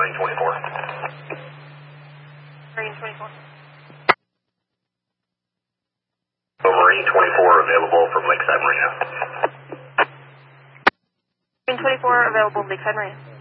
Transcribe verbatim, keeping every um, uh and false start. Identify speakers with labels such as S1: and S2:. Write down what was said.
S1: Marine twenty-four.
S2: Marine twenty-four.
S1: So Marine twenty-four available from Lakeside Marina.
S2: Marine twenty-four available Lakeside Marina.